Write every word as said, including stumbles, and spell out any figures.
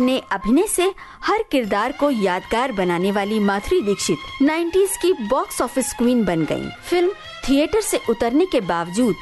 अपने अभिनय से हर किरदार को यादगार बनाने वाली माधुरी दीक्षित नाइंटीज़ की बॉक्स ऑफिस क्वीन बन गयीं। फिल्म थिएटर से उतरने के बावजूद